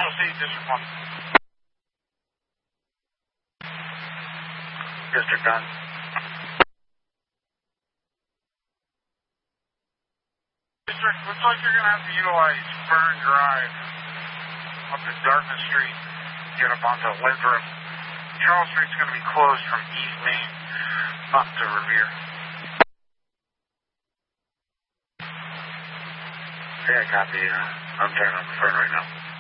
I'll see District 1. District 10. District, looks like you're going to have to utilize Fern Drive up to Dartmouth Street. Get up onto Winthrop. Charles Street's going to be closed from East Main up to Revere. Yeah, copy. I'm turning on the Fern right now.